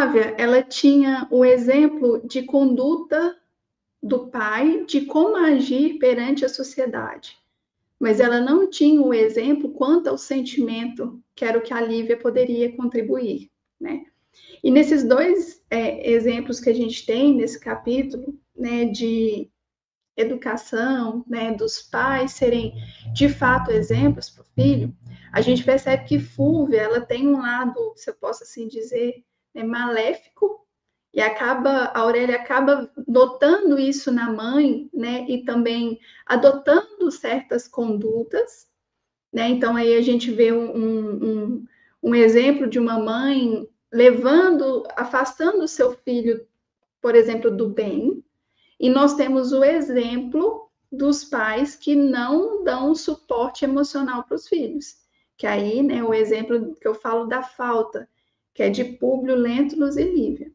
Flávia, ela tinha o exemplo de conduta do pai, de como agir perante a sociedade. Mas ela não tinha o exemplo quanto ao sentimento, que era o que a Lívia poderia contribuir, né? E nesses dois exemplos que a gente tem nesse capítulo, né, de educação, né, dos pais serem de fato exemplos para o filho, a gente percebe que Fúvia, ela tem um lado, se eu posso assim dizer, né, maléfico, e a Aurélia acaba notando isso na mãe, né, e também adotando certas condutas, né, então aí a gente vê um exemplo de uma mãe afastando o seu filho, por exemplo, do bem, e nós temos o exemplo dos pais que não dão suporte emocional para os filhos. Que aí, né, o exemplo que eu falo da falta, que é de Públio, Lentulus e Lívia.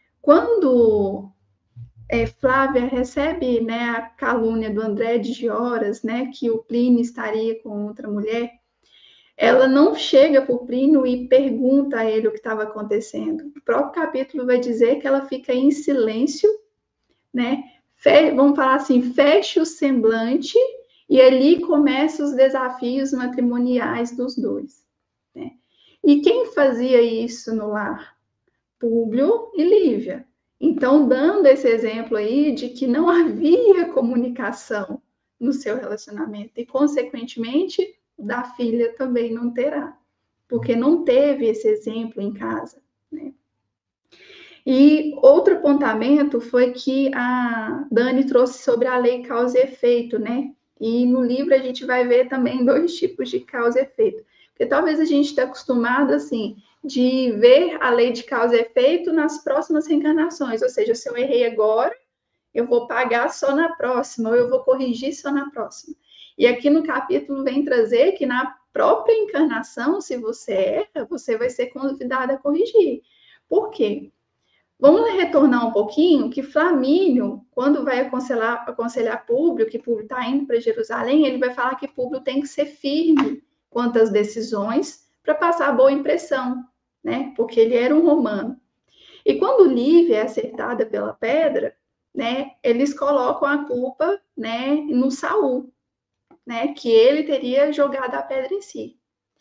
Quando Flávia recebe, né, a calúnia do André de Gioras, né, que o Plínio estaria com outra mulher, ela não chega para o Plínio e pergunta a ele o que estava acontecendo. O próprio capítulo vai dizer que ela fica em silêncio, né? Vamos falar assim, fecha o semblante e ali começam os desafios matrimoniais dos dois, né? E quem fazia isso no lar? Públio e Lívia. Então, dando esse exemplo aí de que não havia comunicação no seu relacionamento e, consequentemente, da filha também não terá, porque não teve esse exemplo em casa, né? E outro apontamento foi que a Dani trouxe sobre a lei causa e efeito, né? E no livro a gente vai ver também dois tipos de causa e efeito. Porque talvez a gente esteja acostumado, assim, de ver a lei de causa e efeito nas próximas reencarnações. Ou seja, se eu errei agora, eu vou pagar só na próxima, ou eu vou corrigir só na próxima. E aqui no capítulo vem trazer que na própria encarnação, se você erra, você vai ser convidado a corrigir. Por quê? Vamos retornar um pouquinho, que Flamínio, quando vai aconselhar Públio, que Públio está indo para Jerusalém, ele vai falar que Públio tem que ser firme quanto às decisões para passar boa impressão, né? Porque ele era um romano. E quando Lívia é acertada pela pedra, né, eles colocam a culpa, né, no Saul, né, que ele teria jogado a pedra em si.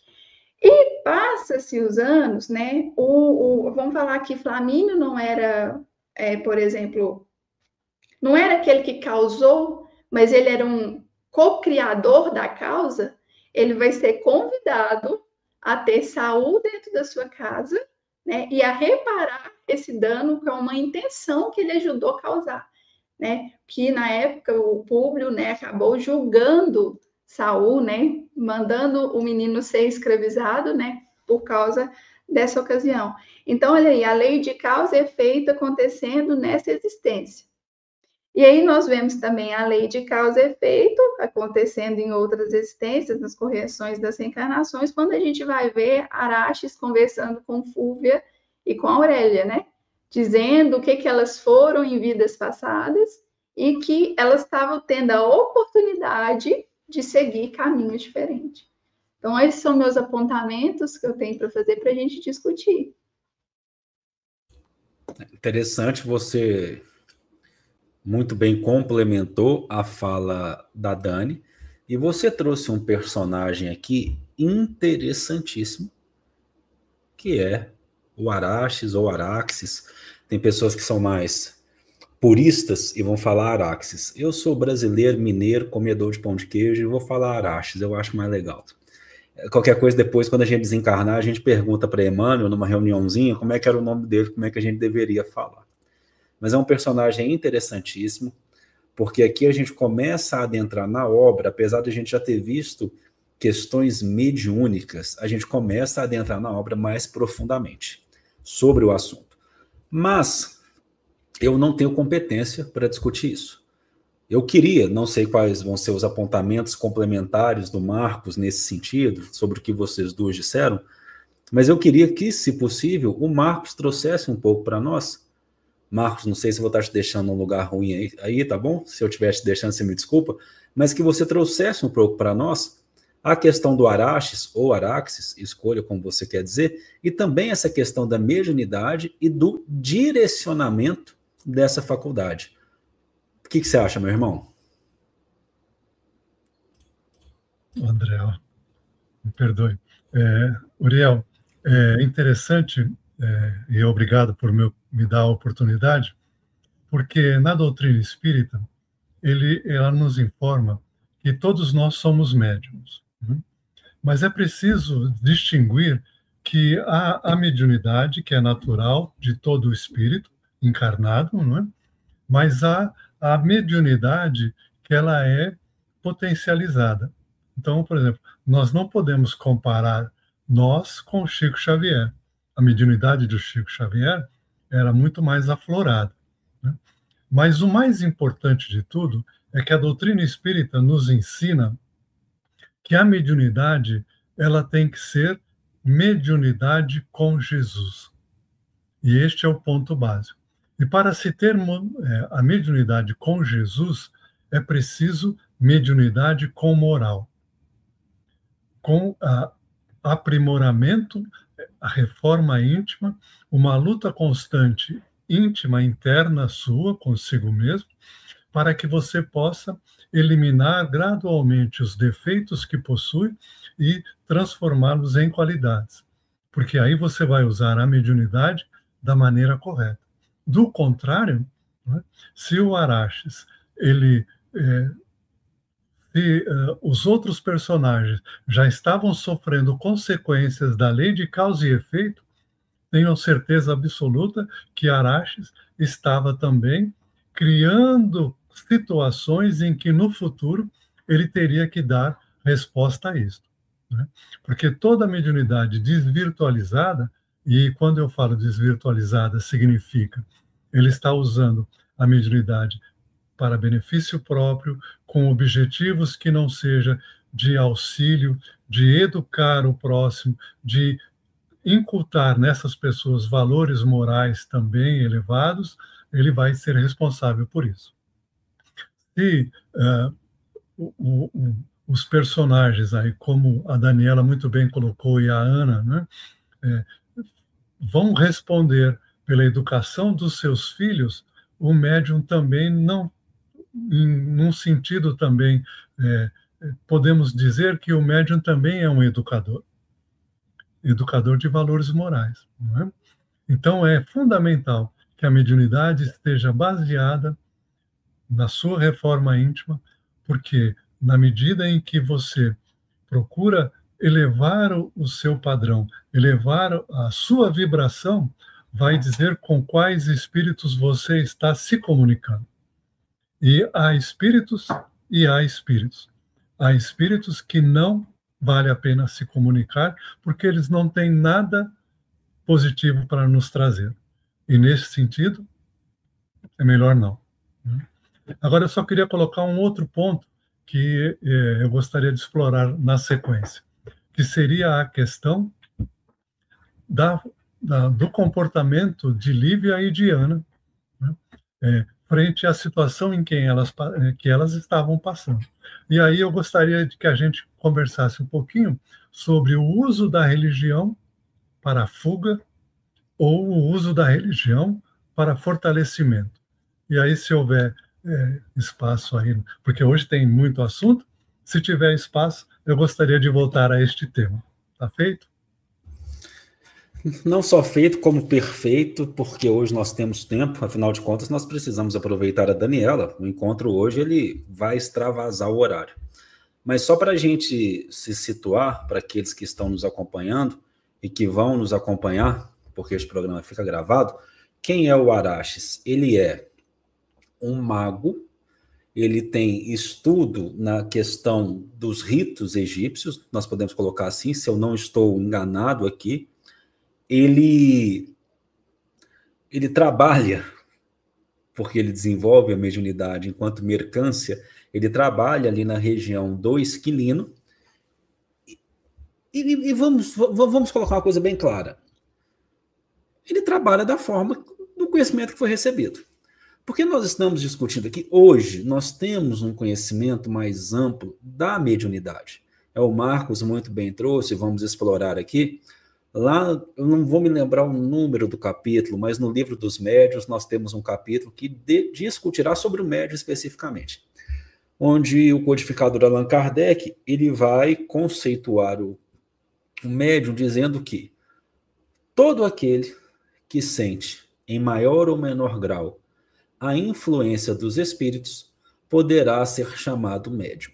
E passa-se os anos, né? Vamos falar que Flamínio não era, por exemplo, não era aquele que causou, mas ele era um co-criador da causa. Ele vai ser convidado a ter Saul dentro da sua casa, né? E a reparar esse dano com uma intenção que ele ajudou a causar, né? Que na época o Públio, né, acabou julgando Saul, né, mandando o menino ser escravizado, né, por causa dessa ocasião. Então, olha aí, a lei de causa e efeito acontecendo nessa existência. E aí nós vemos também a lei de causa e efeito acontecendo em outras existências, nas correções das reencarnações, quando a gente vai ver Araxes conversando com Fúvia e com Aurélia, né? Dizendo o que elas foram em vidas passadas e que elas estavam tendo a oportunidade de seguir caminhos diferentes. Então, esses são meus apontamentos que eu tenho para fazer para a gente discutir. Interessante, você muito bem complementou a fala da Dani, e você trouxe um personagem aqui interessantíssimo, que é o Araxes ou Araxes. Tem pessoas que são mais puristas e vão falar Araxes. Eu sou brasileiro, mineiro, comedor de pão de queijo e vou falar Araxes, eu acho mais legal. Qualquer coisa depois, quando a gente desencarnar, a gente pergunta para Emmanuel, numa reuniãozinha, como é que era o nome dele, como é que a gente deveria falar. Mas é um personagem interessantíssimo, porque aqui a gente começa a adentrar na obra, apesar de a gente já ter visto questões mediúnicas, a gente começa a adentrar na obra mais profundamente sobre o assunto. Mas eu não tenho competência para discutir isso. Eu queria, não sei quais vão ser os apontamentos complementares do Marcos nesse sentido, sobre o que vocês duas disseram, mas eu queria que, se possível, o Marcos trouxesse um pouco para nós. Marcos, não sei se vou estar te deixando num lugar ruim aí, tá bom? Se eu estiver te deixando, você me desculpa, mas que você trouxesse um pouco para nós A questão do Araxes, ou Araxes, escolha como você quer dizer, e também essa questão da mediunidade e do direcionamento dessa faculdade. O que você acha, meu irmão? André, me perdoe. Uriel, é interessante, e obrigado por me dar a oportunidade, porque na doutrina espírita, ela nos informa que todos nós somos médiuns. Mas é preciso distinguir que há a mediunidade, que é natural de todo o espírito encarnado, não é? Mas há a mediunidade que ela é potencializada. Então, por exemplo, nós não podemos comparar nós com o Chico Xavier. A mediunidade do Chico Xavier era muito mais aflorada, né? Mas o mais importante de tudo é que a doutrina espírita nos ensina que a mediunidade ela tem que ser mediunidade com Jesus. E este é o ponto básico. E para se ter a mediunidade com Jesus, é preciso mediunidade com moral, com aprimoramento, a reforma íntima, uma luta constante íntima, interna sua, consigo mesmo, para que você possa eliminar gradualmente os defeitos que possui e transformá-los em qualidades. Porque aí você vai usar a mediunidade da maneira correta. Do contrário, né, se o Araxes, os outros personagens já estavam sofrendo consequências da lei de causa e efeito, tenham certeza absoluta que Araxes estava também criando situações em que no futuro ele teria que dar resposta a isso, né? Porque toda mediunidade desvirtualizada, e quando eu falo desvirtualizada, significa ele está usando a mediunidade para benefício próprio, com objetivos que não seja de auxílio, de educar o próximo, de incultar nessas pessoas valores morais também elevados, ele vai ser responsável por isso. Se os personagens aí, como a Daniela muito bem colocou e a Ana, né, vão responder pela educação dos seus filhos, o médium também não, num sentido também, podemos dizer que o médium também é um educador de valores morais, não é? Então é fundamental que a mediunidade esteja baseada na sua reforma íntima, porque na medida em que você procura elevar o seu padrão, elevar a sua vibração, vai dizer com quais espíritos você está se comunicando. E há espíritos e há espíritos. Há espíritos que não vale a pena se comunicar, porque eles não têm nada positivo para nos trazer. E nesse sentido, é melhor não. Agora, eu só queria colocar um outro ponto que eu gostaria de explorar na sequência, que seria a questão do comportamento de Lívia e de Ana, né, frente à situação em que elas estavam passando. E aí eu gostaria de que a gente conversasse um pouquinho sobre o uso da religião para fuga ou o uso da religião para fortalecimento. E aí, se houver espaço aí, porque hoje tem muito assunto, se tiver espaço, eu gostaria de voltar a este tema. Tá feito? Não só feito, como perfeito, porque hoje nós temos tempo, afinal de contas, nós precisamos aproveitar a Daniela. O encontro hoje ele vai extravasar o horário. Mas só para a gente se situar, para aqueles que estão nos acompanhando e que vão nos acompanhar, porque este programa fica gravado, quem é o Araxes? Ele é um mago, ele tem estudo na questão dos ritos egípcios, nós podemos colocar assim, se eu não estou enganado aqui. Ele trabalha, porque ele desenvolve a mediunidade enquanto mercância, ele trabalha ali na região do Esquilino, e vamos colocar uma coisa bem clara. Ele trabalha da forma do conhecimento que foi recebido. Porque nós estamos discutindo aqui, hoje, nós temos um conhecimento mais amplo da mediunidade. o Marcos muito bem trouxe, vamos explorar aqui. Lá, eu não vou me lembrar o número do capítulo, mas no livro dos médiuns nós temos um capítulo que discutirá sobre o médium especificamente, onde o codificador Allan Kardec ele vai conceituar o médium dizendo que todo aquele que sente, em maior ou menor grau, a influência dos espíritos poderá ser chamado médium.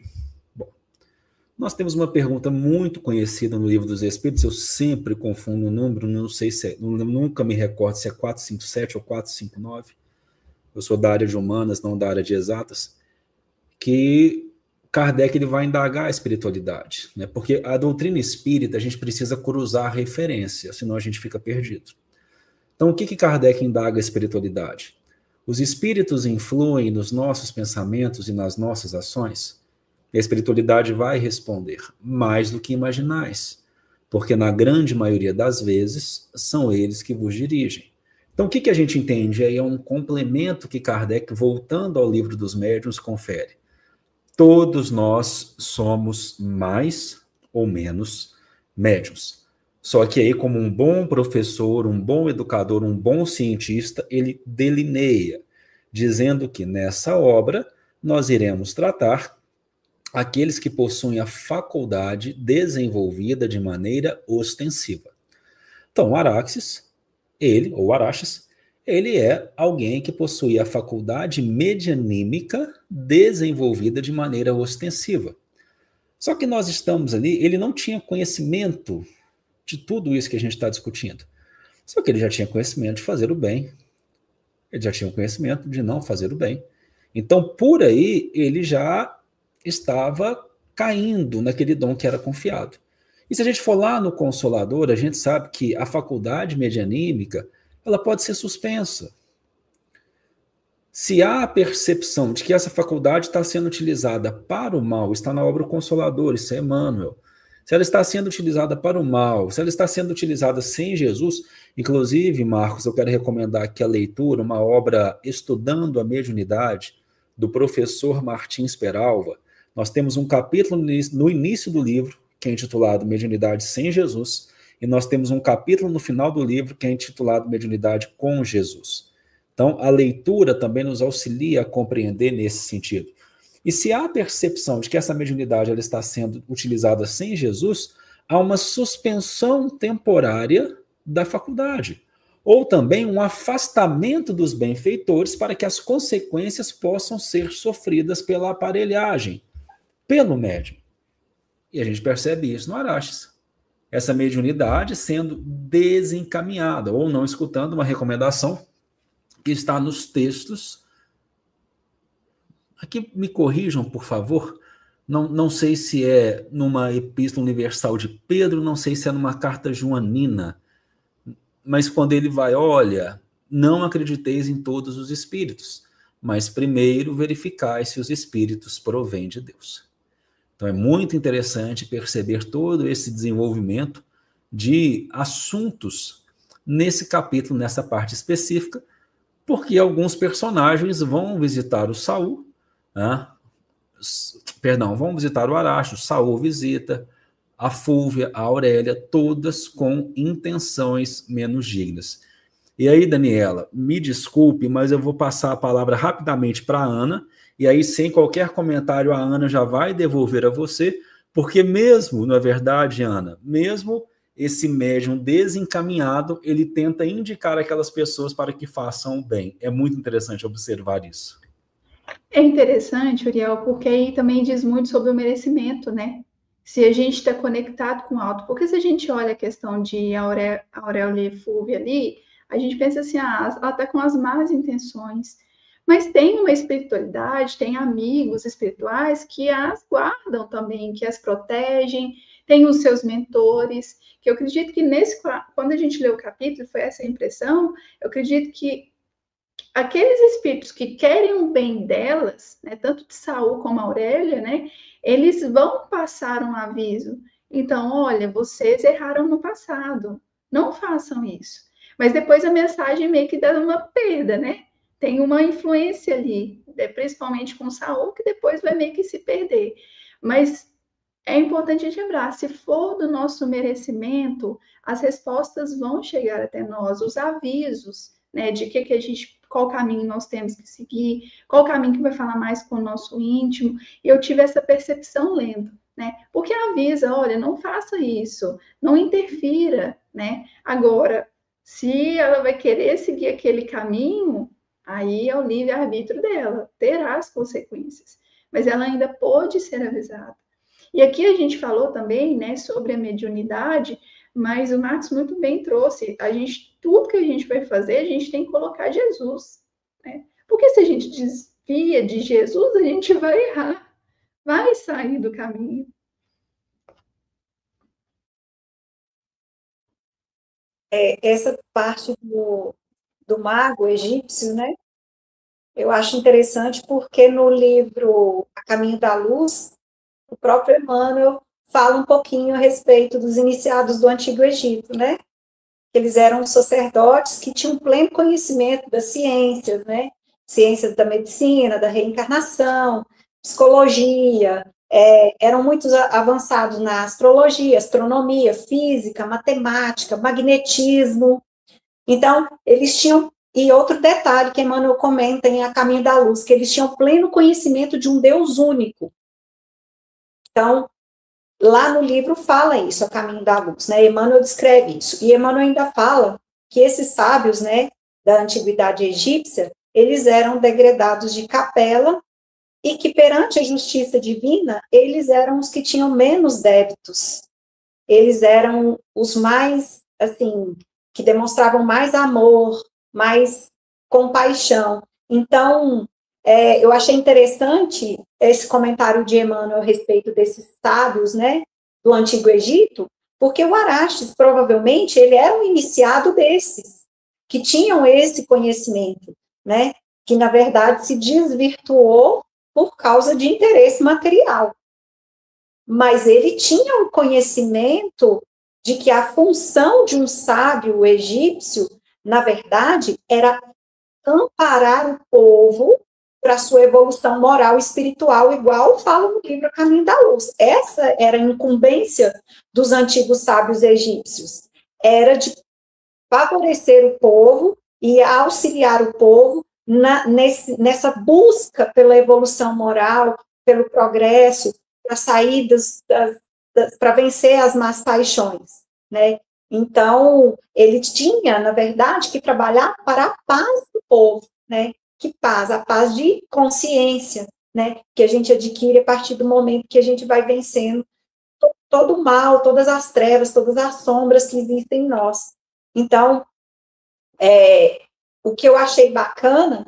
Nós temos uma pergunta muito conhecida no Livro dos Espíritos, eu sempre confundo o número, não sei se nunca me recordo se é 457 ou 459, eu sou da área de humanas, não da área de exatas, que Kardec ele vai indagar a espiritualidade, né? Porque a doutrina espírita a gente precisa cruzar a referência, senão a gente fica perdido. Então o que Kardec indaga a espiritualidade? Os espíritos influem nos nossos pensamentos e nas nossas ações? A espiritualidade vai responder, mais do que imaginais, porque na grande maioria das vezes são eles que vos dirigem. Então o que a gente entende aí é um complemento que Kardec, voltando ao Livro dos Médiuns, confere. Todos nós somos mais ou menos médiuns. Só que aí, como um bom professor, um bom educador, um bom cientista, ele delineia, dizendo que nessa obra nós iremos tratar aqueles que possuem a faculdade desenvolvida de maneira ostensiva. Então, o Araxes, ou Araxes, ele é alguém que possui a faculdade medianímica desenvolvida de maneira ostensiva. Só que nós estamos ali, ele não tinha conhecimento de tudo isso que a gente está discutindo. Só que ele já tinha conhecimento de fazer o bem. Ele já tinha conhecimento de não fazer o bem. Então, por aí, ele já estava caindo naquele dom que era confiado. E se a gente for lá no Consolador, a gente sabe que a faculdade medianímica ela pode ser suspensa. Se há a percepção de que essa faculdade está sendo utilizada para o mal, está na obra O Consolador, isso é Emmanuel. Se ela está sendo utilizada para o mal, se ela está sendo utilizada sem Jesus, inclusive, Marcos, eu quero recomendar aqui a leitura, uma obra Estudando a Mediunidade, do professor Martins Peralva. Nós temos um capítulo no início do livro, que é intitulado Mediunidade sem Jesus, e nós temos um capítulo no final do livro, que é intitulado Mediunidade com Jesus. Então, a leitura também nos auxilia a compreender nesse sentido. E se há a percepção de que essa mediunidade ela está sendo utilizada sem Jesus, há uma suspensão temporária da faculdade, ou também um afastamento dos benfeitores para que as consequências possam ser sofridas pela aparelhagem, pelo médium. E a gente percebe isso no Araxes. Essa mediunidade sendo desencaminhada, ou não escutando uma recomendação que está nos textos. Aqui me corrijam, por favor. Não sei se é numa Epístola Universal de Pedro, não sei se é numa carta joanina, mas quando ele vai, olha, não acrediteis em todos os espíritos, mas primeiro verificai se os espíritos provêm de Deus. Então é muito interessante perceber todo esse desenvolvimento de assuntos nesse capítulo, nessa parte específica, porque alguns personagens vão visitar o Saul, vão visitar o Araxes, Saul visita, a Fúvia, a Aurélia, todas com intenções menos dignas. E aí, Daniela, me desculpe, mas eu vou passar a palavra rapidamente para a Ana, e aí, sem qualquer comentário, a Ana já vai devolver a você, porque mesmo, não é verdade, Ana, mesmo esse médium desencaminhado, ele tenta indicar aquelas pessoas para que façam o bem. É muito interessante observar isso. É interessante, Uriel, porque aí também diz muito sobre o merecimento, né? Se a gente está conectado com o alto. Porque se a gente olha a questão de Aurélia e Fúvia ali, a gente pensa assim, ela está com as más intenções. Mas tem uma espiritualidade, tem amigos espirituais que as guardam também, que as protegem, tem os seus mentores, que eu acredito que quando a gente lê o capítulo, foi essa a impressão, eu acredito que aqueles espíritos que querem o bem delas, né, tanto de Saul como Aurélia, né, eles vão passar um aviso. Então, olha, vocês erraram no passado, não façam isso. Mas depois a mensagem meio que dá uma perda, né? Tem uma influência ali, principalmente com Saul, que depois vai meio que se perder. Mas é importante a gente lembrar, se for do nosso merecimento, as respostas vão chegar até nós, os avisos, né, de que a gente, qual caminho nós temos que seguir, qual caminho que vai falar mais com o nosso íntimo. E eu tive essa percepção lendo, né? Porque avisa, olha, não faça isso, não interfira, né? Agora, se ela vai querer seguir aquele caminho, aí é o livre-arbítrio dela, terá as consequências. Mas ela ainda pode ser avisada. E aqui a gente falou também, né, sobre a mediunidade, mas o Marcos muito bem trouxe. Tudo que a gente vai fazer, a gente tem que colocar Jesus, né? Porque se a gente desvia de Jesus, a gente vai errar, vai sair do caminho. Essa parte do mago egípcio, né? Eu acho interessante porque no livro A Caminho da Luz, o próprio Emmanuel fala um pouquinho a respeito dos iniciados do Antigo Egito, né? Eles eram sacerdotes que tinham pleno conhecimento das ciências, né? Ciências da medicina, da reencarnação, psicologia, eram muito avançados na astrologia, astronomia, física, matemática, magnetismo. Então, eles tinham. E outro detalhe que Emmanuel comenta em A Caminho da Luz, que eles tinham pleno conhecimento de um Deus único. Então, lá no livro fala isso, A Caminho da Luz, né? Emmanuel descreve isso. E Emmanuel ainda fala que esses sábios, né, da antiguidade egípcia, eles eram degredados de capela e que perante a justiça divina, eles eram os que tinham menos débitos. Eles eram os mais, assim, que demonstravam mais amor, mais compaixão. Então, eu achei interessante esse comentário de Emmanuel a respeito desses sábios, né, do Antigo Egito, porque o Araxes, provavelmente, ele era um iniciado desses, que tinham esse conhecimento, né, que, na verdade, se desvirtuou por causa de interesse material. Mas ele tinha um conhecimento de que a função de um sábio egípcio, na verdade, era amparar o povo para sua evolução moral e espiritual, igual fala no livro Caminho da Luz. Essa era a incumbência dos antigos sábios egípcios, era de favorecer o povo e auxiliar o povo nessa busca pela evolução moral, pelo progresso, para sair para vencer as más paixões, né? Então, ele tinha, na verdade, que trabalhar para a paz do povo, né? Que paz? A paz de consciência, né? Que a gente adquire a partir do momento que a gente vai vencendo todo o mal, todas as trevas, todas as sombras que existem em nós. Então, o que eu achei bacana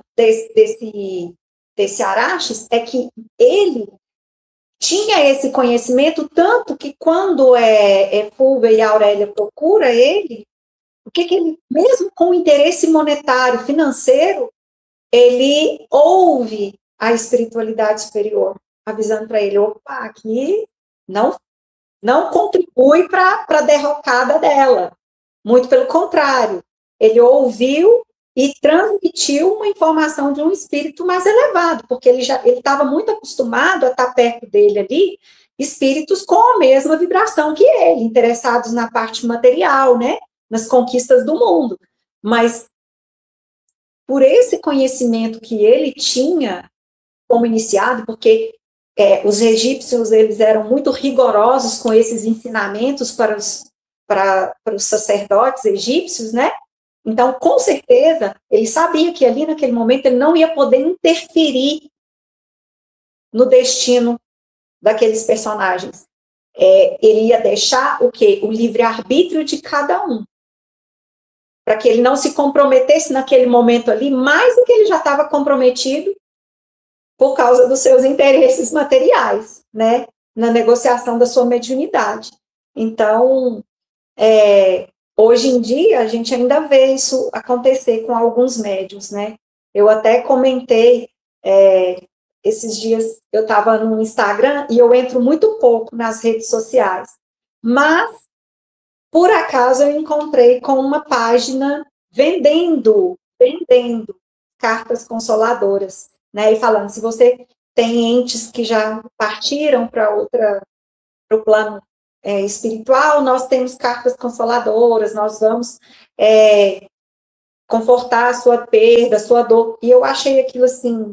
desse Araxes é que ele tinha esse conhecimento, tanto que quando Fulvia e Aurélia procura ele, o que ele, mesmo com interesse monetário, financeiro, ele ouve a espiritualidade superior, avisando para ele, opa, aqui não contribui para a derrocada dela. Muito pelo contrário, ele ouviu e transmitiu uma informação de um espírito mais elevado, porque ele estava muito acostumado a estar perto dele ali, espíritos com a mesma vibração que ele, interessados na parte material, né, nas conquistas do mundo. Mas, por esse conhecimento que ele tinha como iniciado, porque os egípcios, eles eram muito rigorosos com esses ensinamentos para os sacerdotes egípcios, né? Então, com certeza, ele sabia que ali, naquele momento, ele não ia poder interferir no destino daqueles personagens. Ele ia deixar o quê? O livre-arbítrio de cada um. Para que ele não se comprometesse naquele momento ali, mais do que ele já estava comprometido por causa dos seus interesses materiais, né? Na negociação da sua mediunidade. Então, hoje em dia, a gente ainda vê isso acontecer com alguns médiuns, né? Eu até comentei, esses dias eu estava no Instagram e eu entro muito pouco nas redes sociais, mas, por acaso, eu encontrei com uma página vendendo cartas consoladoras, né? E falando, se você tem entes que já partiram para para o plano espiritual, nós temos cartas consoladoras, nós vamos confortar a sua perda, a sua dor. E eu achei aquilo assim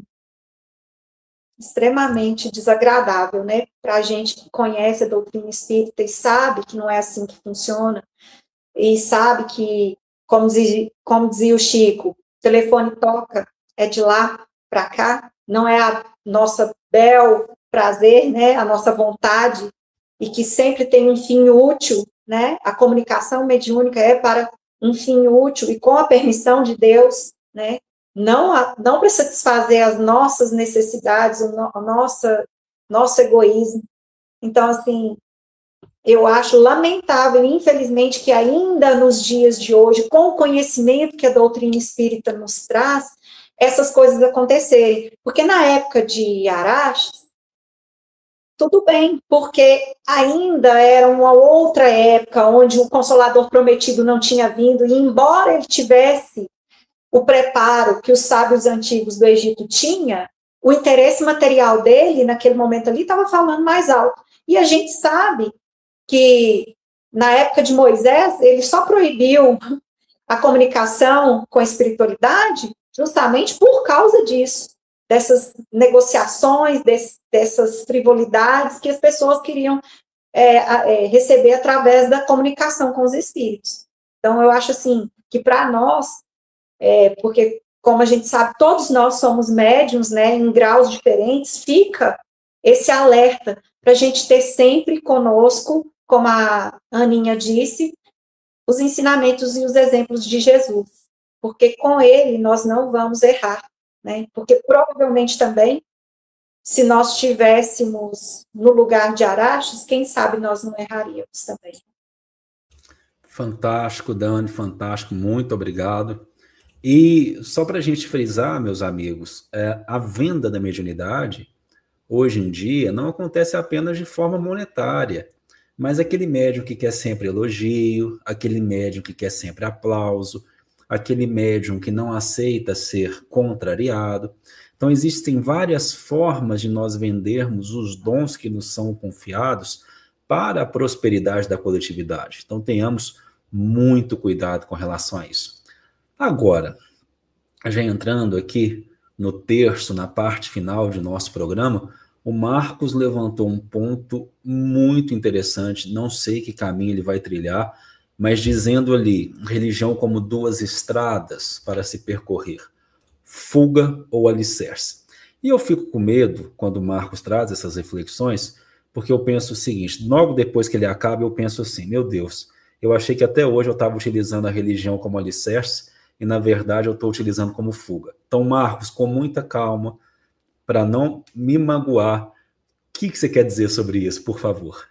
extremamente desagradável, né? Para a gente que conhece a doutrina espírita e sabe que não é assim que funciona, e sabe que, como dizia o Chico, o telefone toca, é de lá para cá, não é a nossa bel prazer, né? A nossa vontade, e que sempre tem um fim útil, né? A comunicação mediúnica é para um fim útil e com a permissão de Deus, né? Não para satisfazer as nossas necessidades, o nosso egoísmo. Então, assim, eu acho lamentável, infelizmente, que ainda nos dias de hoje, com o conhecimento que a doutrina espírita nos traz, essas coisas acontecerem. Porque na época de Araxes, tudo bem, porque ainda era uma outra época onde o Consolador Prometido não tinha vindo, e embora ele tivesse o preparo que os sábios antigos do Egito tinham, o interesse material dele, naquele momento ali, estava falando mais alto. E a gente sabe que, na época de Moisés, ele só proibiu a comunicação com a espiritualidade justamente por causa disso, dessas negociações, dessas frivolidades que as pessoas queriam receber através da comunicação com os espíritos. Então, eu acho assim, que para nós, porque, como a gente sabe, todos nós somos médiums, né, em graus diferentes, fica esse alerta para a gente ter sempre conosco, como a Aninha disse, os ensinamentos e os exemplos de Jesus, porque com ele nós não vamos errar, né? Porque provavelmente também, se nós estivéssemos no lugar de Araxes, quem sabe nós não erraríamos também. Fantástico, Dani, fantástico, muito obrigado. E só para a gente frisar, meus amigos, a venda da mediunidade, hoje em dia, não acontece apenas de forma monetária, mas aquele médium que quer sempre elogio, aquele médium que quer sempre aplauso, aquele médium que não aceita ser contrariado. Então, existem várias formas de nós vendermos os dons que nos são confiados para a prosperidade da coletividade. Então, tenhamos muito cuidado com relação a isso. Agora, já entrando aqui no terço, na parte final de nosso programa, o Marcos levantou um ponto muito interessante, não sei que caminho ele vai trilhar, mas dizendo ali, religião como duas estradas para se percorrer, fuga ou alicerce. E eu fico com medo quando o Marcos traz essas reflexões, porque eu penso o seguinte, logo depois que ele acaba, eu penso assim, meu Deus, eu achei que até hoje eu estava utilizando a religião como alicerce, e na verdade eu estou utilizando como fuga. Então, Marcos, com muita calma, para não me magoar, o que você quer dizer sobre isso, por favor?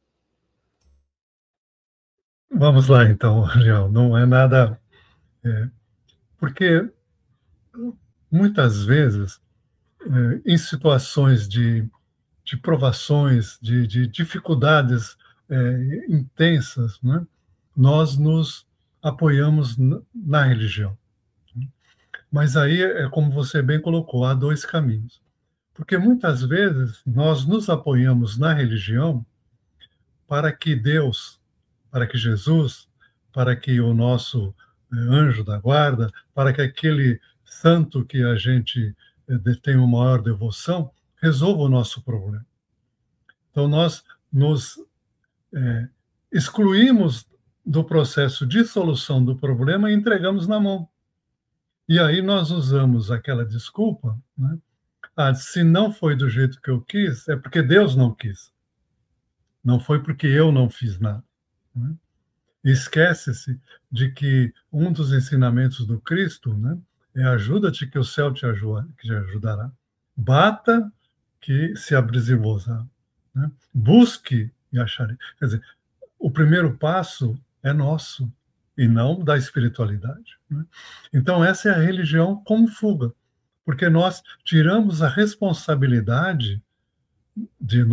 Vamos lá, então, João. Não é nada... porque muitas vezes, em situações de provações, de dificuldades intensas, né, nós nos apoiamos na religião. Mas aí, como você bem colocou, há dois caminhos. Porque muitas vezes nós nos apoiamos na religião para que Deus, para que Jesus, para que o nosso anjo da guarda, para que aquele santo que a gente tem uma maior devoção, resolva o nosso problema. Então, nós nos excluímos do processo de solução do problema e entregamos na mão. E aí nós usamos aquela desculpa, né? Se não foi do jeito que eu quis, é porque Deus não quis. Não foi porque eu não fiz nada. Né? Esquece-se de que um dos ensinamentos do Cristo, né, é ajuda-te que o céu te ajudará. Bata que se abrirá. Né? Busque e acharei. Quer dizer, o primeiro passo é nosso e não da espiritualidade. Né? Então, essa é a religião como fuga, porque nós tiramos a responsabilidade de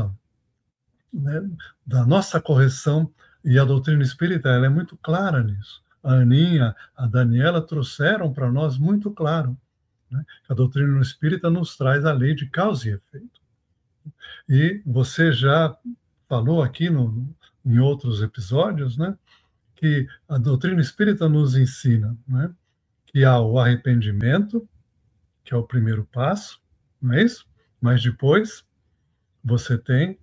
da nossa correção, e a doutrina espírita ela é muito clara nisso. A Aninha, a Daniela trouxeram para nós muito claro, né? A doutrina espírita nos traz a lei de causa e efeito. E você já falou aqui em outros episódios, né, que a doutrina espírita nos ensina, né, que há o arrependimento, que é o primeiro passo, não é isso? Mas depois você tem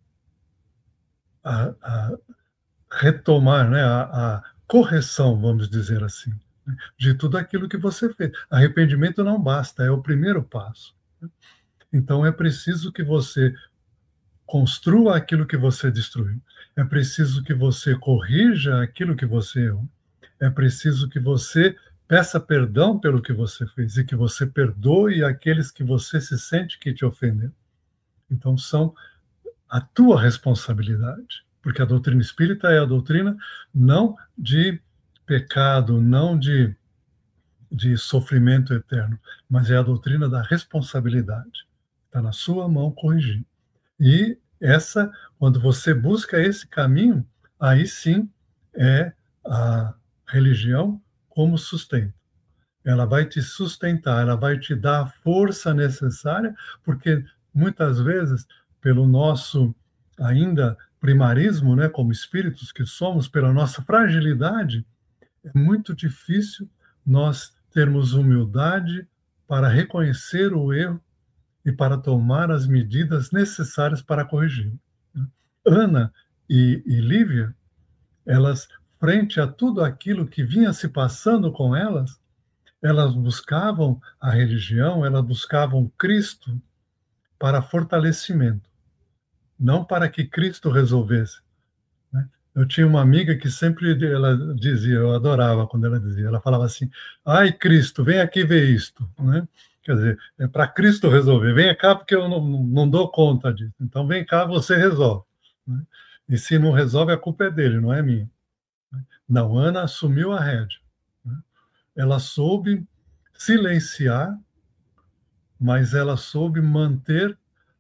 a retomar, né, a correção, vamos dizer assim, né, de tudo aquilo que você fez. Arrependimento não basta, é o primeiro passo. Então é preciso que você construa aquilo que você destruiu. É preciso que você corrija aquilo que você errou. É preciso que você peça perdão pelo que você fez e que você perdoe aqueles que você se sente que te ofenderam. Então são a tua responsabilidade, porque a doutrina espírita é a doutrina não de pecado, não de sofrimento eterno, mas é a doutrina da responsabilidade. Está na sua mão corrigir. E quando você busca esse caminho, aí sim é a religião como sustento. Ela vai te sustentar, ela vai te dar a força necessária, porque muitas vezes, pelo nosso ainda primarismo, né, como espíritos que somos, pela nossa fragilidade, é muito difícil nós termos humildade para reconhecer o erro e para tomar as medidas necessárias para corrigi-lo. Ana e Lívia, elas, frente a tudo aquilo que vinha se passando com elas buscavam a religião, elas buscavam Cristo para fortalecimento, não para que Cristo resolvesse. Eu tinha uma amiga que sempre ela dizia, eu adorava quando ela dizia, ela falava assim, ai Cristo, vem aqui ver isto, né? Quer dizer, é para Cristo resolver, vem cá porque eu não dou conta disso, então vem cá, você resolve. Né? E se não resolve, a culpa é dele, não é minha. Não, Ana assumiu a rédea. Né? Ela soube silenciar, mas ela soube manter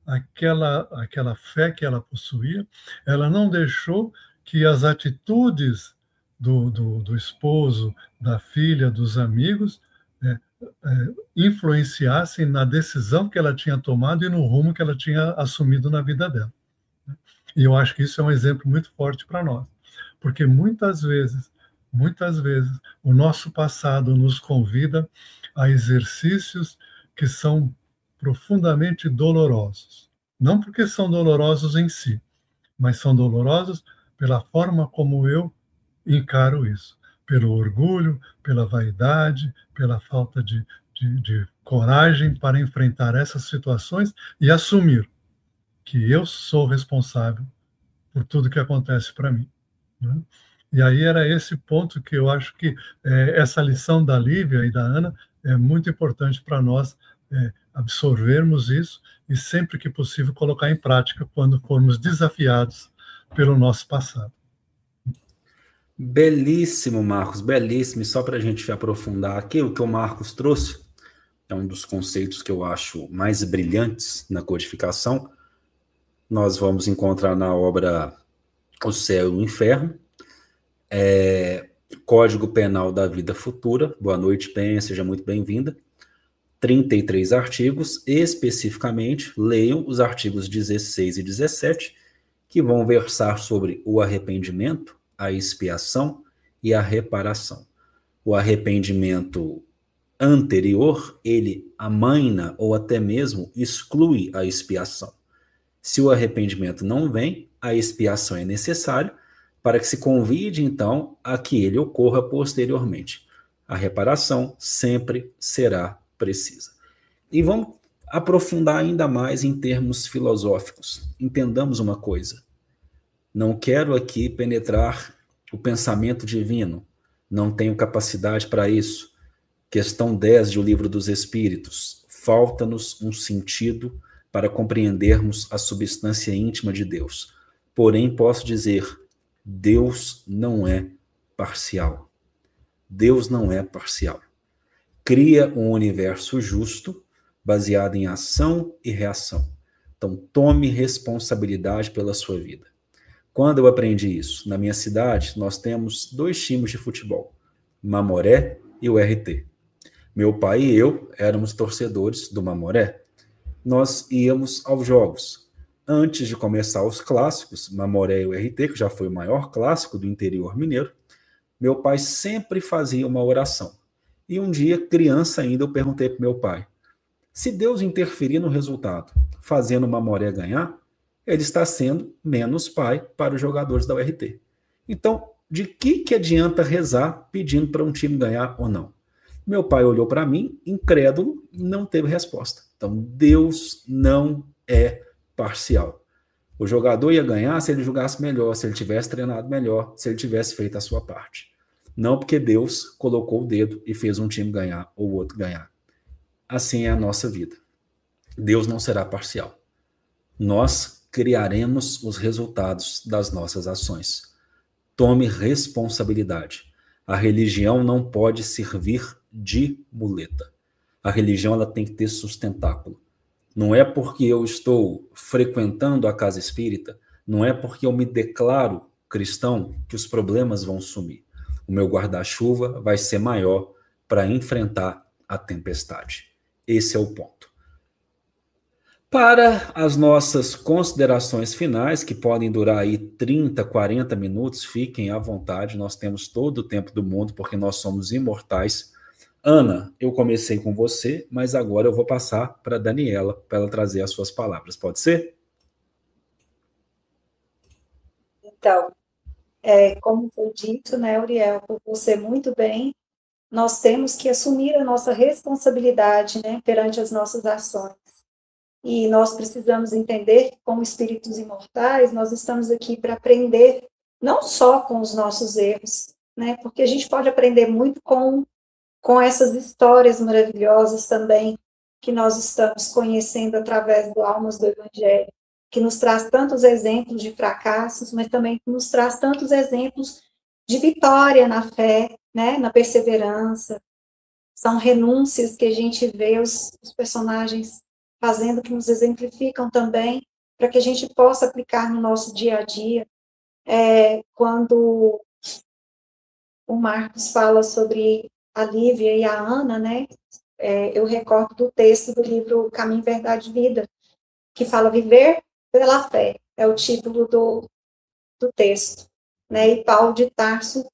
aquela fé que ela possuía, ela não deixou que as atitudes do esposo, da filha, dos amigos, influenciassem na decisão que ela tinha tomado e no rumo que ela tinha assumido na vida dela. E eu acho que isso é um exemplo muito forte para nós, porque muitas vezes, o nosso passado nos convida a exercícios que são profundamente dolorosos. Não porque são dolorosos em si, mas são dolorosos pela forma como eu encaro isso. Pelo orgulho, pela vaidade, pela falta de coragem para enfrentar essas situações e assumir que eu sou responsável por tudo que acontece para mim. Né? E aí era esse ponto que eu acho que essa lição da Lívia e da Ana é muito importante para nós absorvermos isso e sempre que possível colocar em prática quando formos desafiados pelo nosso passado. Belíssimo, Marcos, belíssimo. E só para a gente aprofundar aqui, o que o Marcos trouxe é um dos conceitos que eu acho mais brilhantes na codificação. Nós vamos encontrar na obra O Céu e o Inferno, Código Penal da Vida Futura. Boa noite, Penha, seja muito bem-vinda. 33 artigos, especificamente, leiam os artigos 16 e 17, que vão versar sobre o arrependimento, a expiação e a reparação. O arrependimento anterior, ele amaina ou até mesmo exclui a expiação. Se o arrependimento não vem, a expiação é necessária para que se convide, então, a que ele ocorra posteriormente. A reparação sempre será precisa. E vamos aprofundar ainda mais em termos filosóficos. Entendamos uma coisa. Não quero aqui penetrar o pensamento divino. Não tenho capacidade para isso. Questão 10 do Livro dos Espíritos. Falta-nos um sentido para compreendermos a substância íntima de Deus. Porém, posso dizer, Deus não é parcial. Deus não é parcial. Cria um universo justo, baseado em ação e reação. Então, tome responsabilidade pela sua vida. Quando eu aprendi isso? Na minha cidade, nós temos 2 times de futebol, Mamoré e o RT. Meu pai e eu éramos torcedores do Mamoré. Nós íamos aos jogos. antes de começar os clássicos, Mamoré e o RT, que já foi o maior clássico do interior mineiro, meu pai sempre fazia uma oração. E um dia, criança ainda, eu perguntei para meu pai, se Deus interferir no resultado, fazendo o Mamoré ganhar, ele está sendo menos pai para os jogadores da URT. Então, de que adianta rezar pedindo para um time ganhar ou não? Meu pai olhou para mim, incrédulo, e não teve resposta. Então, Deus não é parcial. O jogador ia ganhar se ele jogasse melhor, se ele tivesse treinado melhor, se ele tivesse feito a sua parte. Não porque Deus colocou o dedo e fez um time ganhar ou o outro ganhar. Assim é a nossa vida. Deus não será parcial. Nós criaremos os resultados das nossas ações. Tome responsabilidade. A religião não pode servir de muleta. A religião ela tem que ter sustentáculo. Não é porque eu estou frequentando a casa espírita, não é porque eu me declaro cristão que os problemas vão sumir. O meu guarda-chuva vai ser maior para enfrentar a tempestade. Esse é o ponto. Para as nossas considerações finais, que podem durar aí 30, 40 minutos, fiquem à vontade, nós temos todo o tempo do mundo, porque nós somos imortais. Ana, eu comecei com você, mas agora eu vou passar para a Daniela, para ela trazer as suas palavras. Pode ser? Então, como foi dito, né, Uriel, por você muito bem, nós temos que assumir a nossa responsabilidade, né, perante as nossas ações. E nós precisamos entender que, como espíritos imortais, nós estamos aqui para aprender não só com os nossos erros, né, porque a gente pode aprender muito com essas histórias maravilhosas também que nós estamos conhecendo através do Almas do Evangelho, que nos traz tantos exemplos de fracassos, mas também que nos traz tantos exemplos de vitória na fé, né, na perseverança. São renúncias que a gente vê os personagens fazendo, que nos exemplificam também, para que a gente possa aplicar no nosso dia a dia. Quando o Marcos fala sobre a Lívia e a Ana, né, eu recordo do texto do livro Caminho, Verdade e Vida, que fala viver pela fé, é o título do texto, né, e Paulo de Tarso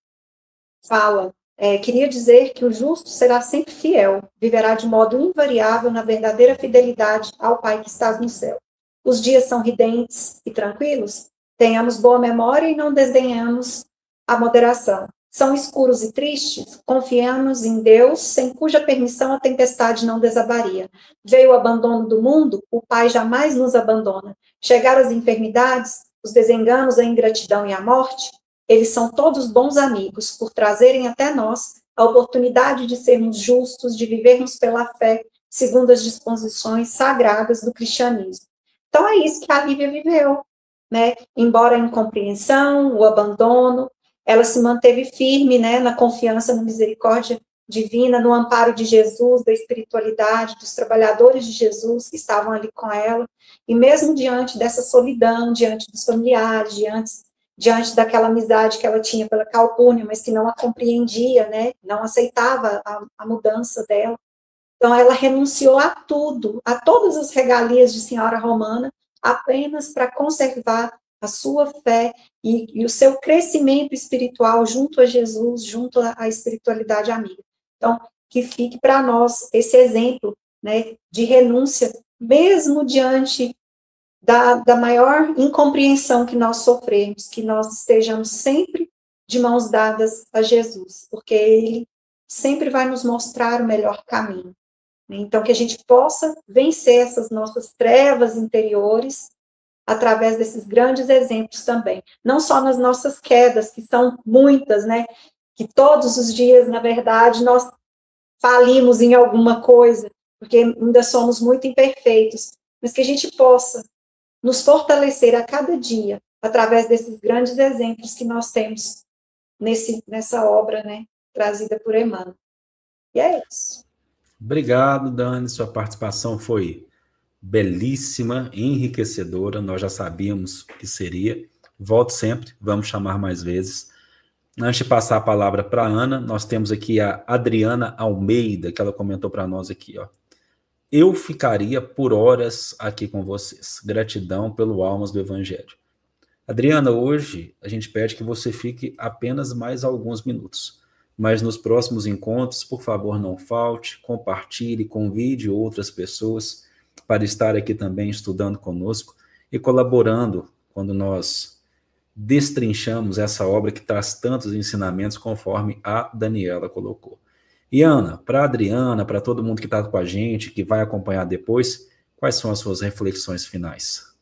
fala, queria dizer que o justo será sempre fiel, viverá de modo invariável na verdadeira fidelidade ao Pai que estás no céu. Os dias são ridentes e tranquilos? Tenhamos boa memória e não desdenhamos a moderação. São escuros e tristes? Confiemos em Deus, sem cuja permissão a tempestade não desabaria. Veio o abandono do mundo? O Pai jamais nos abandona. Chegaram as enfermidades, os desenganos, a ingratidão e a morte? Eles são todos bons amigos, por trazerem até nós a oportunidade de sermos justos, de vivermos pela fé, segundo as disposições sagradas do cristianismo. Então é isso que a Lívia viveu, né? Embora a incompreensão, o abandono, ela se manteve firme, né, na confiança, na misericórdia divina, no amparo de Jesus, da espiritualidade, dos trabalhadores de Jesus que estavam ali com ela, e mesmo diante dessa solidão, diante dos familiares, diante daquela amizade que ela tinha pela Calpurnia, mas que não a compreendia, né, não aceitava a mudança dela. Então, ela renunciou a tudo, a todas as regalias de senhora romana, apenas para conservar a sua fé e o seu crescimento espiritual junto a Jesus, junto à espiritualidade amiga. Então, que fique para nós esse exemplo, né, de renúncia, mesmo diante da maior incompreensão que nós sofremos, que nós estejamos sempre de mãos dadas a Jesus, porque Ele sempre vai nos mostrar o melhor caminho. Então, que a gente possa vencer essas nossas trevas interiores através desses grandes exemplos também. Não só nas nossas quedas, que são muitas, né? Que todos os dias, na verdade, nós falimos em alguma coisa, porque ainda somos muito imperfeitos, mas que a gente possa nos fortalecer a cada dia, através desses grandes exemplos que nós temos nessa obra, né, trazida por Emmanuel. E é isso. Obrigado, Dani, sua participação foi belíssima, enriquecedora, nós já sabíamos que seria. Volto sempre, vamos chamar mais vezes. Antes de passar a palavra para a Ana, nós temos aqui a Adriana Almeida, que ela comentou para nós aqui, ó. eu ficaria por horas aqui com vocês. Gratidão pelo Almas do Evangelho. Adriana, hoje a gente pede que você fique apenas mais alguns minutos, mas nos próximos encontros, por favor, não falte, compartilhe, convide outras pessoas para estar aqui também estudando conosco e colaborando quando nós destrinchamos essa obra que traz tantos ensinamentos conforme a Daniela colocou. E Ana, para a Adriana, para todo mundo que está com a gente, que vai acompanhar depois, quais são as suas reflexões finais?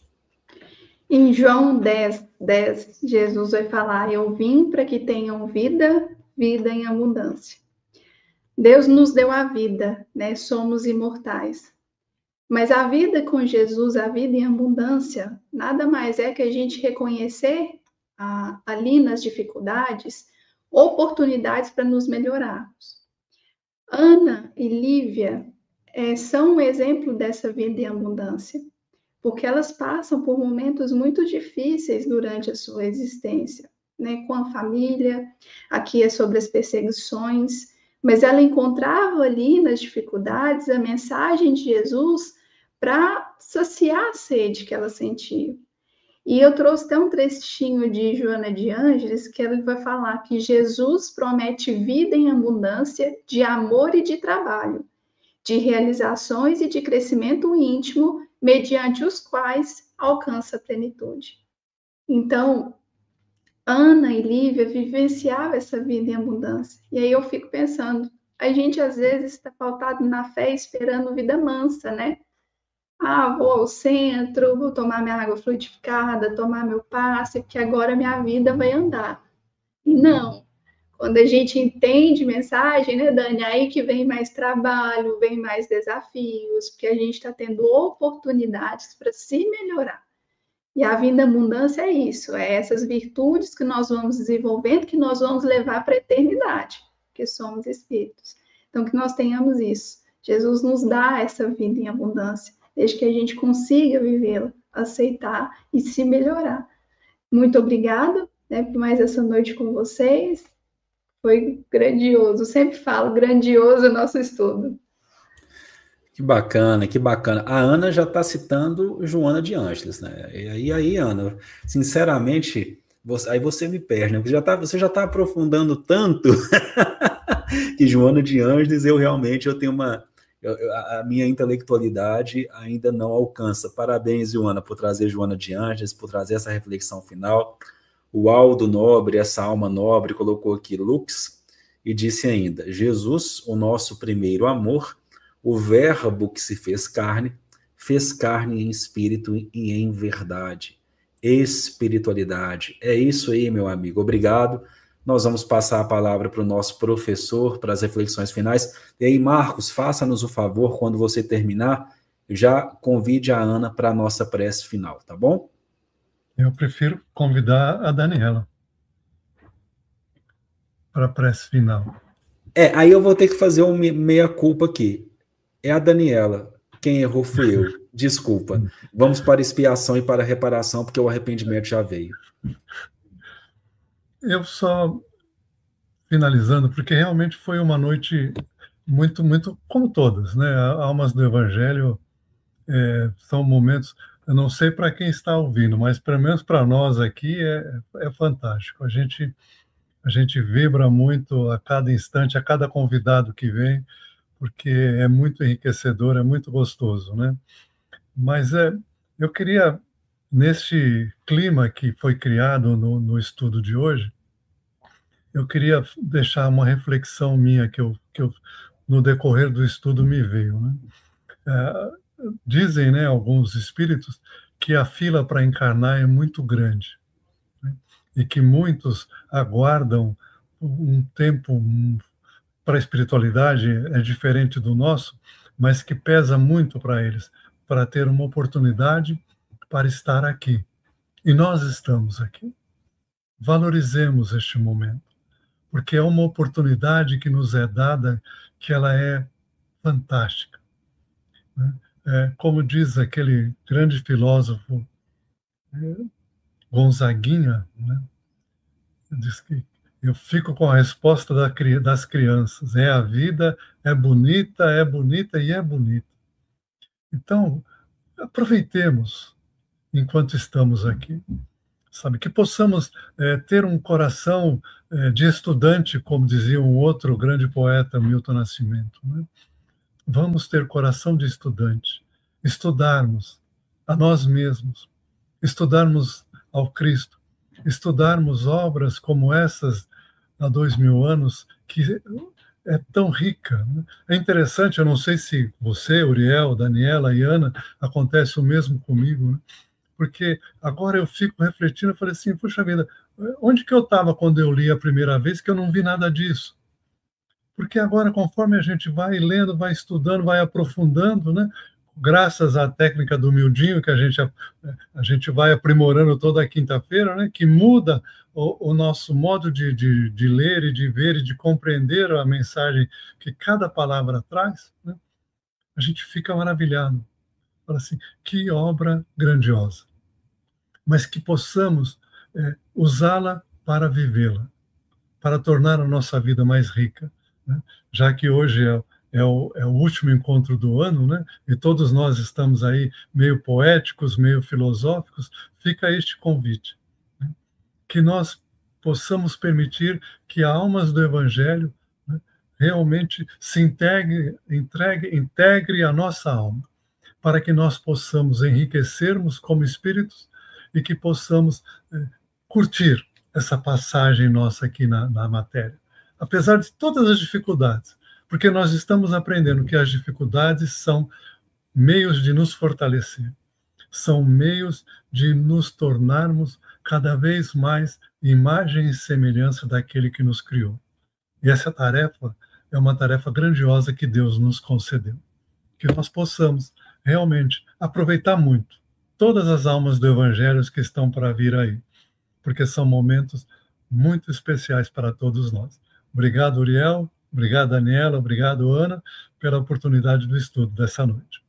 Em João 10, Jesus vai falar: eu vim para que tenham vida, vida em abundância. Deus nos deu a vida, né? Somos imortais. Mas a vida com Jesus, a vida em abundância, nada mais é que a gente reconhecer ali nas dificuldades oportunidades para nos melhorarmos. Ana e Lívia são um exemplo dessa vida em abundância, porque elas passam por momentos muito difíceis durante a sua existência, né? Com a família, aqui é sobre as perseguições, mas ela encontrava ali nas dificuldades a mensagem de Jesus para saciar a sede que ela sentia. E eu trouxe até um trechinho de Joana de Ângeles, que ela vai falar que Jesus promete vida em abundância de amor e de trabalho, de realizações e de crescimento íntimo, mediante os quais alcança a plenitude. Então, Ana e Lívia vivenciavam essa vida em abundância. E aí eu fico pensando, a gente às vezes está pautado na fé esperando vida mansa, né? Vou ao centro, vou tomar minha água fluidificada, tomar meu passe, porque agora minha vida vai andar. E não. Quando a gente entende mensagem, né, Dani? Aí que vem mais trabalho, vem mais desafios, porque a gente está tendo oportunidades para se melhorar. E a vida abundância é isso, é essas virtudes que nós vamos desenvolvendo, que nós vamos levar para a eternidade, porque somos espíritos. Então, que nós tenhamos isso. Jesus nos dá essa vida em abundância, desde que a gente consiga vivê-la, aceitar e se melhorar. Muito obrigada, né, por mais essa noite com vocês. Foi grandioso. Sempre falo, grandioso o nosso estudo. Que bacana, que bacana. A Ana já está citando Joana de Ângeles, né? E aí, Ana, sinceramente, aí você me perde, né? Você já tá aprofundando tanto que Joana de Ângeles, eu tenho a minha intelectualidade ainda não alcança. Parabéns, Joana, por trazer Joana de Ângeles, por trazer essa reflexão final. O Aldo Nobre, essa alma nobre, colocou aqui Lux e disse ainda: Jesus, o nosso primeiro amor, o verbo que se fez carne em espírito e em verdade. Espiritualidade. É isso aí, meu amigo. Obrigado. Nós vamos passar a palavra para o nosso professor, para as reflexões finais. E aí, Marcos, faça-nos o favor, quando você terminar, já convide a Ana para a nossa prece final, tá bom? Eu prefiro convidar a Daniela para a prece final. Aí eu vou ter que fazer uma meia-culpa aqui. É a Daniela. Quem errou fui eu. Desculpa. Vamos para a expiação e para a reparação, porque o arrependimento já veio. Eu só, finalizando, porque realmente foi uma noite muito, muito, como todas, né? Almas do Evangelho são momentos, eu não sei para quem está ouvindo, mas pelo menos para nós aqui é fantástico. A gente vibra muito a cada instante, a cada convidado que vem, porque é muito enriquecedor, é muito gostoso, né? Mas eu queria, neste clima que foi criado no estudo de hoje, eu queria deixar uma reflexão minha que eu no decorrer do estudo me veio, né? Dizem, né, alguns espíritos que a fila para encarnar é muito grande, né? E que muitos aguardam um tempo para a espiritualidade é diferente do nosso, mas que pesa muito para eles, para ter uma oportunidade para estar aqui. E nós estamos aqui. Valorizemos este momento, porque é uma oportunidade que nos é dada, que ela é fantástica, né? Como diz aquele grande filósofo Gonzaguinha, né? Diz que eu fico com a resposta das crianças. A vida é bonita e é bonita. Então, aproveitemos enquanto estamos aqui, sabe? Que possamos ter um coração de estudante, como dizia um outro grande poeta, Milton Nascimento, né? Vamos ter coração de estudante, estudarmos a nós mesmos, estudarmos ao Cristo, estudarmos obras como essas há 2000 anos, que é tão rica, né? É interessante, eu não sei se você, Uriel, Daniela e Ana, acontece o mesmo comigo, né? Porque agora eu fico refletindo, eu falei assim, puxa vida, onde que eu estava quando eu li a primeira vez que eu não vi nada disso? Porque agora, conforme a gente vai lendo, vai estudando, vai aprofundando, né? Graças à técnica do miudinho, que a gente vai aprimorando toda quinta-feira, né? Que muda o nosso modo de ler e de ver e de compreender a mensagem que cada palavra traz, né? A gente fica maravilhado. Fala assim, que obra grandiosa. Mas que possamos usá-la para vivê-la, para tornar a nossa vida mais rica, né? Já que hoje é o último encontro do ano, né? E todos nós estamos aí meio poéticos, meio filosóficos, fica este convite, né? Que nós possamos permitir que almas do Evangelho, né, realmente se integre a nossa alma, para que nós possamos enriquecermos como espíritos e que possamos curtir essa passagem nossa aqui na matéria, apesar de todas as dificuldades, porque nós estamos aprendendo que as dificuldades são meios de nos fortalecer, são meios de nos tornarmos cada vez mais imagem e semelhança daquele que nos criou. E essa tarefa é uma tarefa grandiosa que Deus nos concedeu, que nós possamos realmente aproveitar muito todas as almas do Evangelho que estão para vir aí, porque são momentos muito especiais para todos nós. Obrigado, Uriel, obrigado, Daniela, obrigado, Ana, pela oportunidade do estudo dessa noite.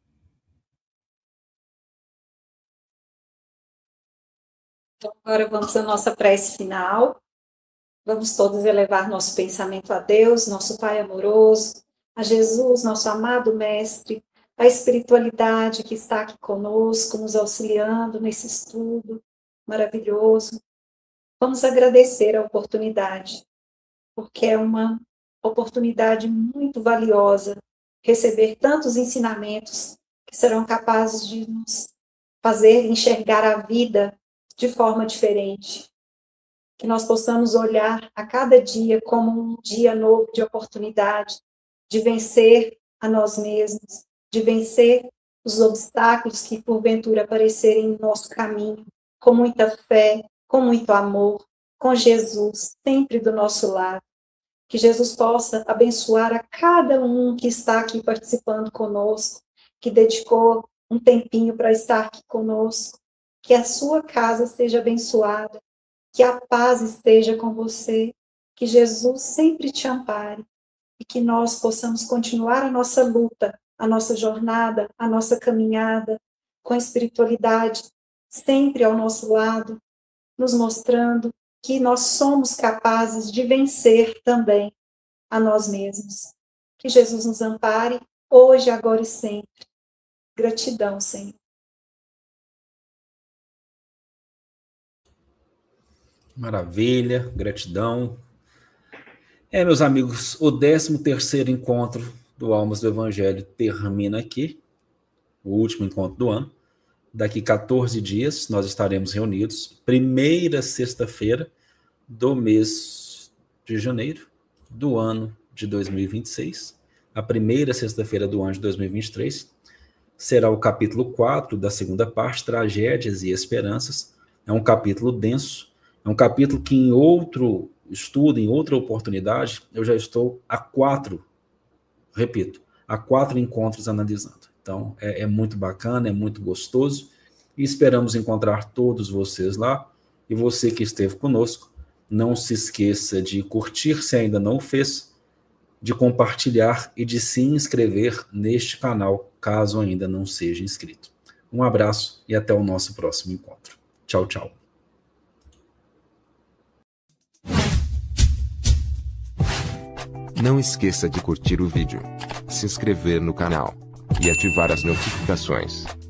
Então, agora vamos à nossa prece final. Vamos todos elevar nosso pensamento a Deus, nosso Pai amoroso, a Jesus, nosso amado Mestre, a espiritualidade que está aqui conosco, nos auxiliando nesse estudo maravilhoso. Vamos agradecer a oportunidade, porque é uma oportunidade muito valiosa receber tantos ensinamentos que serão capazes de nos fazer enxergar a vida de forma diferente. Que nós possamos olhar a cada dia como um dia novo de oportunidade, de vencer a nós mesmos, de vencer os obstáculos que porventura aparecerem no nosso caminho, com muita fé, com muito amor, com Jesus sempre do nosso lado. Que Jesus possa abençoar a cada um que está aqui participando conosco, que dedicou um tempinho para estar aqui conosco, que a sua casa seja abençoada, que a paz esteja com você, que Jesus sempre te ampare e que nós possamos continuar a nossa luta, a nossa jornada, a nossa caminhada com a espiritualidade sempre ao nosso lado, nos mostrando que nós somos capazes de vencer também a nós mesmos. Que Jesus nos ampare hoje, agora e sempre. Gratidão, Senhor. Maravilha, gratidão. Meus amigos, o 13º encontro do Almas do Evangelho termina aqui, o último encontro do ano. Daqui 14 dias nós estaremos reunidos, primeira sexta-feira do mês de janeiro do ano de 2026, a primeira sexta-feira do ano de 2023, será o capítulo 4 da segunda parte, Tragédias e Esperanças. É um capítulo denso, é um capítulo que em outro estudo, em outra oportunidade, eu já estou há 4 encontros analisando. Então, é muito bacana, é muito gostoso, e esperamos encontrar todos vocês lá. E você que esteve conosco, não se esqueça de curtir, se ainda não o fez, de compartilhar e de se inscrever neste canal, caso ainda não seja inscrito. Um abraço e até o nosso próximo encontro. Tchau, tchau. Não esqueça de curtir o vídeo, se inscrever no canal e ativar as notificações.